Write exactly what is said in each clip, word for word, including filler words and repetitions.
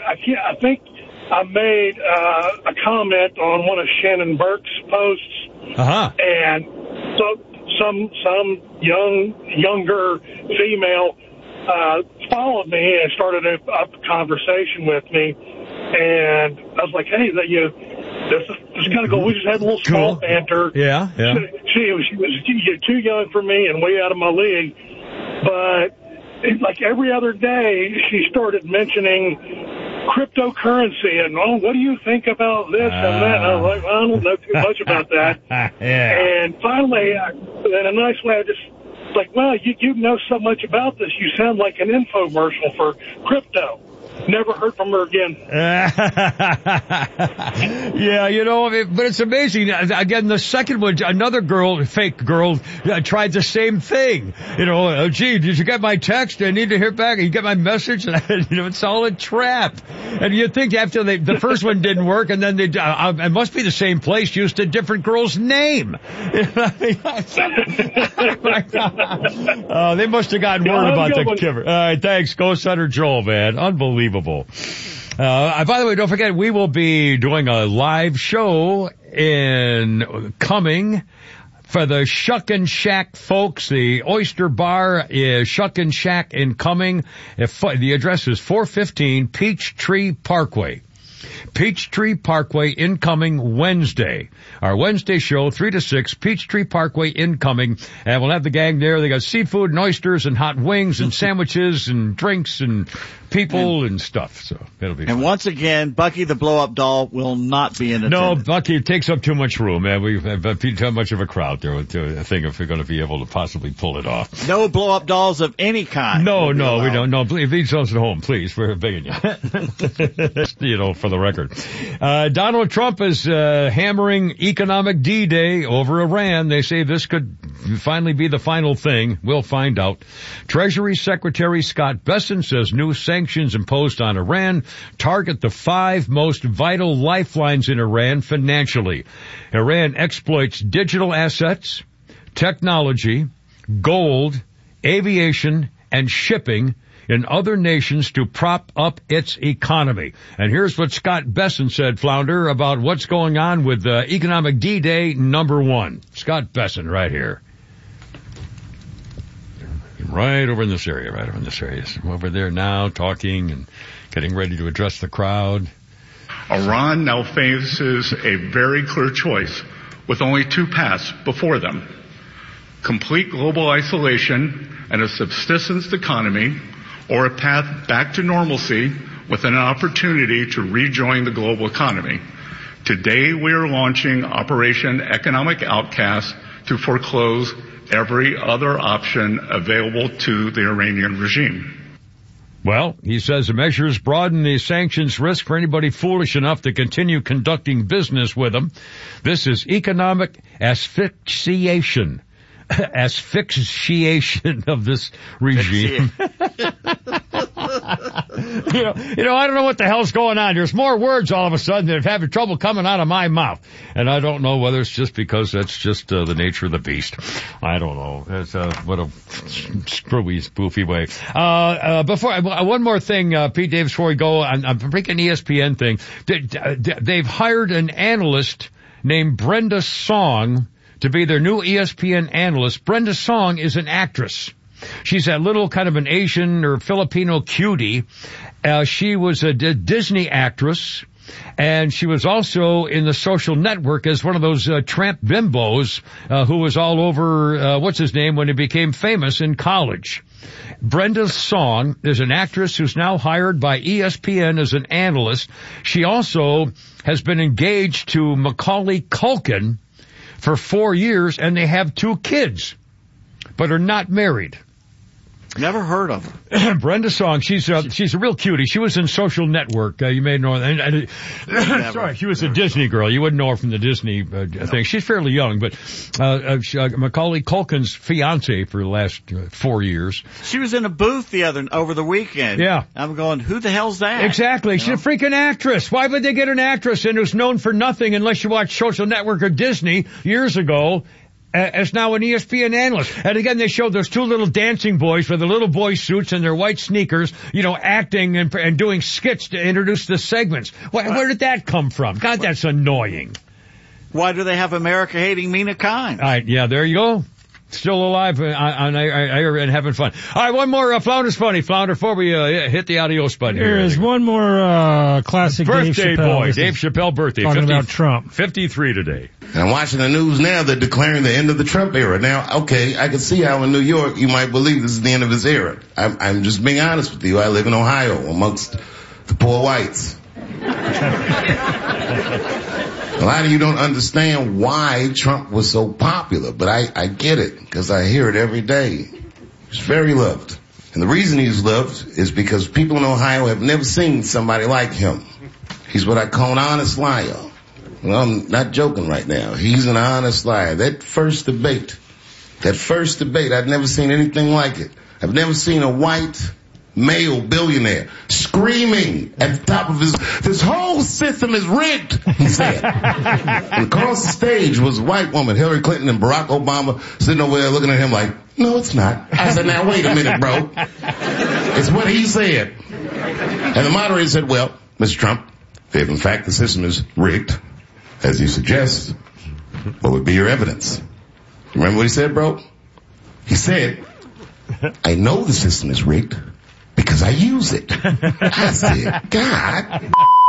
I can't, I think I made uh, a comment on one of Shannon Burke's posts, uh-huh. and so some some young younger female uh, followed me and started a, a conversation with me, and I was like, hey, that you. This is, this is kind of cool. We just had a little small cool. banter. Yeah, yeah. She, she, was, she was too young for me and way out of my league. But it, like every other day, she started mentioning cryptocurrency and, oh, what do you think about this uh, and that? And I was like, well, I don't know too much about that. Yeah. And finally, I, in a nice way, I just like, well, you, you know so much about this. You sound like an infomercial for crypto. Never heard from her again. Yeah, you know, but it's amazing. Again, the second one, another girl, fake girl, uh, tried the same thing. You know, oh, gee, did you get my text? I need to hear back. You get my message? You know, it's all a trap. And you think after they, the first one didn't work, and then they, uh, it must be the same place, used a different girl's name. uh, they must have gotten word about the giver. All right, thanks. Go Senator Joel, man. Unbelievable. Uh, by the way, don't forget, we will be doing a live show in coming for the Shuck and Shack folks. The Oyster Bar is Shuck and Shack in Cumming. If, the address is four fifteen Peachtree Parkway. Peachtree Parkway incoming Wednesday. Our Wednesday show, three to six, Peachtree Parkway incoming. And we'll have the gang there. They got seafood and oysters and hot wings and sandwiches and drinks and people and, and stuff. So it'll be And fun. Once again, Bucky the blow-up doll will not be in attendance. No, Bucky, it takes up too much room, man. We've have too much of a crowd there to think if we're going to be able to possibly pull it off. No blow-up dolls of any kind. No, no, we don't. No, leave these at home, please. We're begging you. You know, for the record. Uh, Donald Trump is uh, hammering economic D-Day over Iran. They say this could finally be the final thing. We'll find out. Treasury Secretary Scott Bessent says new sanctions imposed on Iran target the five most vital lifelines in Iran financially. Iran exploits digital assets, technology, gold, aviation, and shipping in other nations to prop up its economy. And here's what Scott Bessent said, Flounder, about what's going on with uh, Economic D-Day number one. Scott Bessent right here. Right over in this area, right over in this area. So over there now talking and getting ready to address the crowd. Iran now faces a very clear choice with only two paths before them. Complete global isolation and a subsistence economy, or a path back to normalcy with an opportunity to rejoin the global economy. Today we are launching Operation Economic Outcast to foreclose every other option available to the Iranian regime. Well, he says the measures broaden the sanctions risk for anybody foolish enough to continue conducting business with them. This is economic asphyxiation. Asphyxiation of this regime. you know, you know, I don't know what the hell's going on. There's more words all of a sudden that are having trouble coming out of my mouth. And I don't know whether it's just because that's just uh, the nature of the beast. I don't know. It's, uh, what a screwy, spoofy way. Uh, uh, before, uh, one more thing, uh, Pete Davis, before we go on, on the freaking E S P N thing. They, they've hired an analyst named Brenda Song to be their new E S P N analyst. Brenda Song is an actress. She's that little kind of an Asian or Filipino cutie. Uh, she was a D- Disney actress, and she was also in The Social Network as one of those uh, tramp bimbos uh, who was all over, uh, what's his name, when he became famous in college. Brenda Song is an actress who's now hired by E S P N as an analyst. She also has been engaged to Macaulay Culkin for four years, and they have two kids, but are not married. Never heard of her. Brenda Song, she's a, she's a real cutie. She was in Social Network. Uh, you may know her. And, and, Never, sorry, she was a Disney girl. You wouldn't know her from the Disney uh, no. thing. She's fairly young, but uh, uh, she, uh, Macaulay Culkin's fiance for the last uh, four years. She was in a booth the other over the weekend. Yeah. I'm going, who the hell's that? Exactly. You She's know? a freaking actress. Why would they get an actress in who's known for nothing unless you watch Social Network or Disney years ago? as now an E S P N analyst. And again, they showed those two little dancing boys with the little boy suits and their white sneakers, you know, acting and, and doing skits to introduce the segments. Where, where did that come from? God, that's annoying. Why do they have America hating Mina Kimes? All right, yeah, there you go. Still alive on, on air and having fun. All right, one more uh, Flounder's Funny. Flounder, before we uh, hit the adios button here. There is one more uh, classic birthday Dave Chappelle. boy. Dave Chappelle birthday. Talking fifty, about Trump. fifty-three today. And I'm watching the news now. They're declaring the end of the Trump era. Now, okay, I can see how in New York you might believe this is the end of his era. I'm, I'm just being honest with you. I live in Ohio amongst the poor whites. A lot of you don't understand why Trump was so popular, but I, I get it because I hear it every day. He's very loved. And the reason he's loved is because people in Ohio have never seen somebody like him. He's what I call an honest liar. Well, I'm not joking right now. He's an honest liar. That first debate, that first debate, I'd never seen anything like it. I've never seen a white male billionaire screaming at the top of his, this whole system is rigged, he said. And across the stage was a white woman, Hillary Clinton and Barack Obama, sitting over there looking at him like, no, it's not. I said, now wait a minute, bro. It's what he said. And the moderator said, well, Mister Trump, if in fact the system is rigged, as you suggest, what would be your evidence? Remember what he said, bro? He said, I know the system is rigged because I use it. I said, God.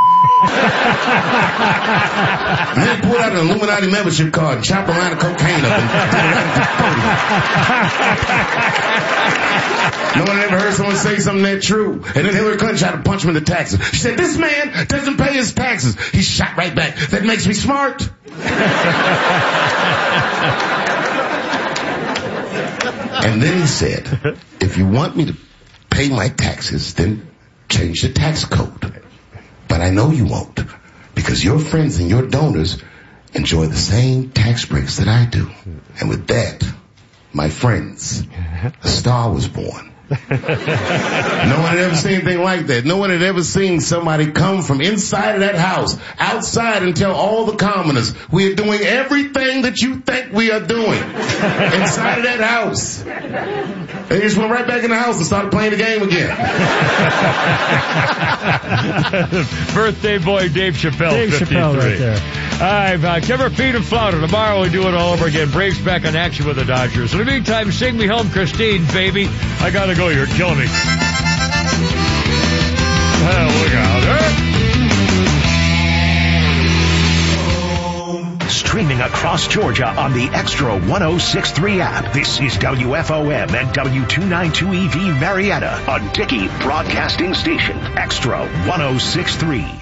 And then pulled out an Illuminati membership card and chopped a line of cocaine up and put it right at the podium. No one ever heard someone say something that true. And then Hillary Clinton tried to punch him in the taxes. She said, this man doesn't pay his taxes. He shot right back. That makes me smart. And then he said, if you want me to pay my taxes, then change the tax code. But I know you won't, because your friends and your donors enjoy the same tax breaks that I do. And with that, my friends, a star was born. No one had ever seen anything like that. No one had ever seen somebody come from inside of that house, outside, and tell all the commoners, we are doing everything that you think we are doing inside of that house. They just went right back in the house and started playing the game again. Birthday boy Dave Chappelle, Dave fifty-three. Chappelle right there. All right, uh, Kevin Pete and Flounder. Tomorrow we do it all over again. Braves back in action with the Dodgers. In the meantime, sing me home, Christine, baby. I gotta go. You're killing me. Oh, look out. Huh? Streaming across Georgia on the Extra one oh six point three app. This is W F O M and W two ninety-two E V Marietta, a Dickey Broadcasting Station. Extra one oh six point three.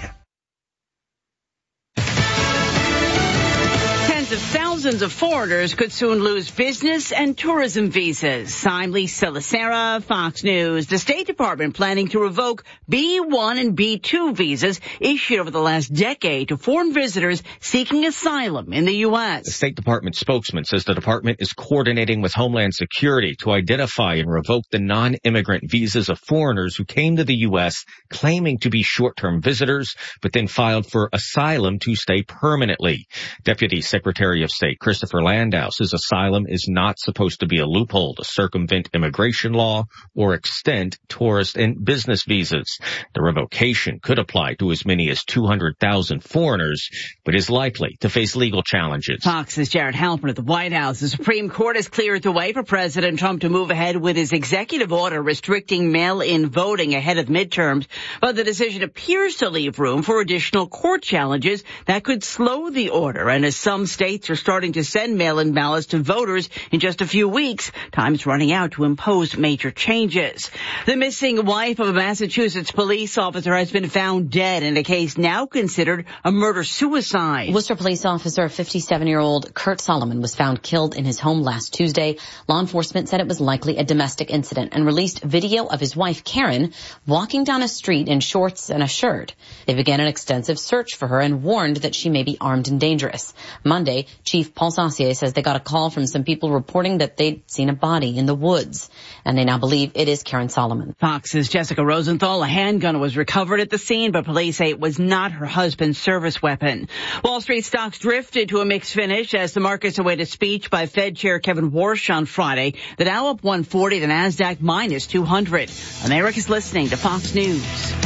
Tens of thousands of foreigners could soon lose business and tourism visas. I'm Lisa Lacera, Fox News. The State Department planning to revoke B one and B two visas issued over the last decade to foreign visitors seeking asylum in the U S. The State Department spokesman says the department is coordinating with Homeland Security to identify and revoke the non-immigrant visas of foreigners who came to the U S claiming to be short-term visitors, but then filed for asylum to stay permanently. Deputy Secretary of State Christopher Landau says asylum is not supposed to be a loophole to circumvent immigration law or extend tourist and business visas. The revocation could apply to as many as two hundred thousand foreigners, but is likely to face legal challenges. Fox's Jared Halpern at the White House. The Supreme Court has cleared the way for President Trump to move ahead with his executive order restricting mail-in voting ahead of midterms, but the decision appears to leave room for additional court challenges that could slow the order. And as some states are starting to send mail-in ballots to voters in just a few weeks, time's running out to impose major changes. The missing wife of a Massachusetts police officer has been found dead in a case now considered a murder-suicide. Worcester police officer fifty-seven-year-old Kurt Solomon was found killed in his home last Tuesday. Law enforcement said it was likely a domestic incident and released video of his wife, Karen, walking down a street in shorts and a shirt. They began an extensive search for her and warned that she may be armed and dangerous. Monday, Chief Paul Saucier says they got a call from some people reporting that they'd seen a body in the woods, and they now believe it is Karen Solomon. Fox's Jessica Rosenthal. A handgun was recovered at the scene, but police say it was not her husband's service weapon. Wall Street stocks drifted to a mixed finish as the markets awaited speech by Fed Chair Kevin Warsh on Friday. The Dow up one forty, the Nasdaq minus two hundred. America's listening to Fox News.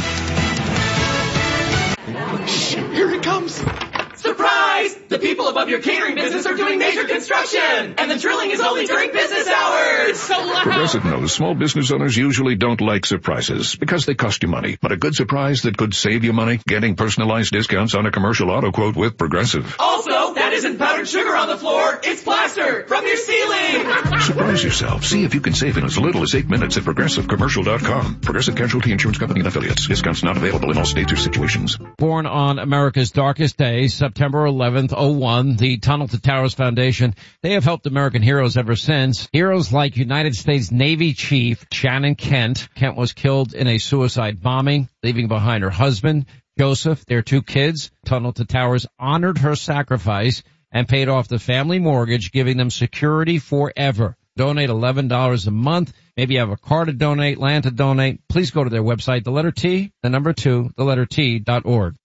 Here it comes. Surprise! The people above your catering business are doing major construction, and the drilling is only during business hours. It's so loud. Progressive knows small business owners usually don't like surprises because they cost you money. But a good surprise that could save you money? Getting personalized discounts on a commercial auto quote with Progressive. Also, that isn't powdered sugar on the floor. It's plaster from your ceiling. Surprise yourself. See if you can save in as little as eight minutes at progressive commercial dot com. Progressive Casualty Insurance Company and affiliates. Discounts not available in all states or situations. Born on America's darkest day, September eleventh, oh one, the Tunnel to Towers Foundation, they have helped American heroes ever since. Heroes like United States Navy Chief Shannon Kent. Kent was killed in a suicide bombing, leaving behind her husband, Joseph, their two kids. Tunnel to Towers honored her sacrifice and paid off the family mortgage, giving them security forever. Donate eleven dollars a month. Maybe you have a car to donate, land to donate. Please go to their website, the letter T, the number two, the letter T dot org.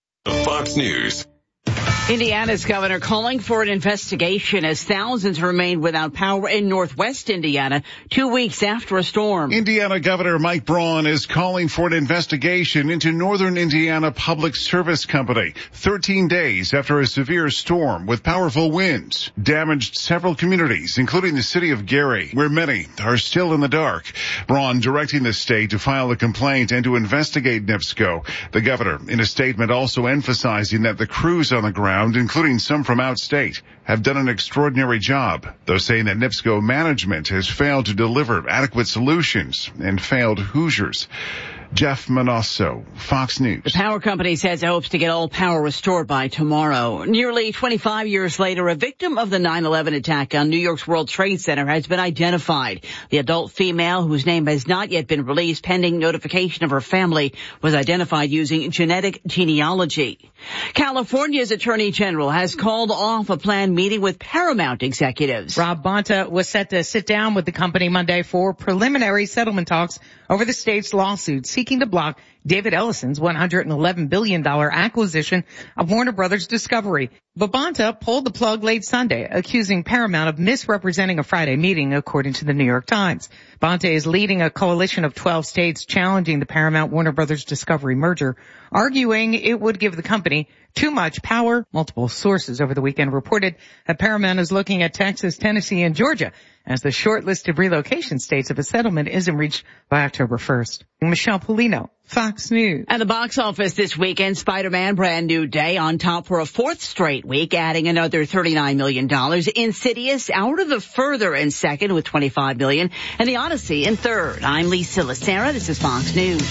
Fox News. Indiana's governor calling for an investigation as thousands remain without power in northwest Indiana two weeks after a storm. Indiana Governor Mike Braun is calling for an investigation into Northern Indiana Public Service Company thirteen days after a severe storm with powerful winds damaged several communities, including the city of Gary, where many are still in the dark. Braun directing the state to file a complaint and to investigate NIPSCO. The governor, in a statement, also emphasizing that the crews on the ground, including some from outstate, have done an extraordinary job, though saying that NIPSCO management has failed to deliver adequate solutions and failed Hoosiers. Jeff Manasso, Fox News. The power company says it hopes to get all power restored by tomorrow. Nearly twenty-five years later, a victim of the nine eleven attack on New York's World Trade Center has been identified. The adult female, whose name has not yet been released pending notification of her family, was identified using genetic genealogy. California's Attorney General has called off a planned meeting with Paramount executives. Rob Bonta was set to sit down with the company Monday for preliminary settlement talks over the state's lawsuit seeking to block David Ellison's one hundred eleven billion dollars acquisition of Warner Brothers Discovery. But Bonta pulled the plug late Sunday, accusing Paramount of misrepresenting a Friday meeting, according to the New York Times. Bonta is leading a coalition of twelve states challenging the Paramount Warner Brothers Discovery merger, arguing it would give the company too much power. Multiple sources over the weekend reported that Paramount is looking at Texas, Tennessee, and Georgia as the short-listed relocation states if a settlement isn't reached by October first. Michelle Polino, Fox News. At the box office this weekend, Spider-Man Brand New Day on top for a fourth straight week, adding another thirty-nine million dollars. Insidious out of the further in second with twenty-five million dollars. And The Odyssey in third. I'm Lisa Lacera. This is Fox News.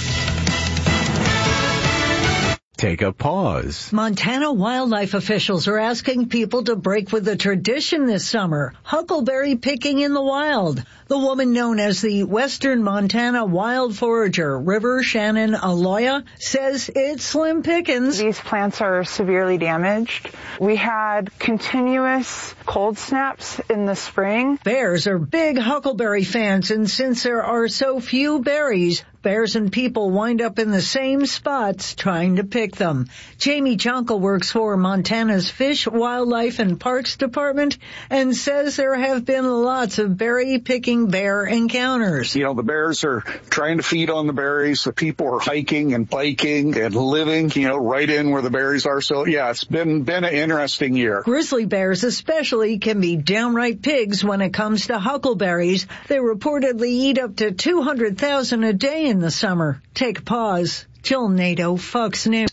Take a pause. Montana wildlife officials are asking people to break with the tradition this summer, huckleberry picking in the wild. The woman known as the Western Montana wild forager, River Shannon Aloya, says it's slim pickings. These plants are severely damaged. We had continuous cold snaps in the spring. Bears are big huckleberry fans, and since there are so few berries, bears and people wind up in the same spots trying to pick them. Jamie Jonkel works for Montana's Fish, Wildlife, and Parks Department and says there have been lots of berry-picking bear encounters. You know, the bears are trying to feed on the berries. The people are hiking and biking and living, you know, right in where the berries are. So, yeah, it's been, been an interesting year. Grizzly bears especially can be downright pigs when it comes to huckleberries. They reportedly eat up to two hundred thousand a day in the summer. Take a pause. Jill Nato, Fox News.